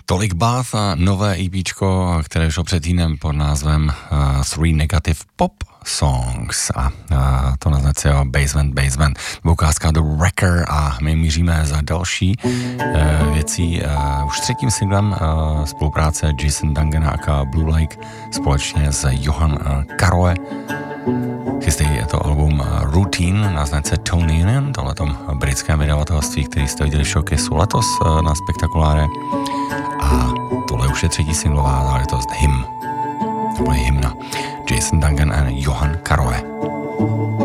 Tolik Bath a nové EPčko, které šlo před týdnem pod názvem Three Negative Pop Songs a to na značce Basement. Ukázka do Wrecker a my míříme za další věcí. Už třetím singlem spolupráce Jason Dungana aka Blue Lake společně s Johan Caroe. Chystají to album Routine na značce Tony Union, tohletom britském vydavatelství, který jste viděli v Showcaseu letos na Spektakuláre. A tohle už je třetí singlová záležitost Hymn, nebo je hymna. Jason Dungan a Johan Caroe.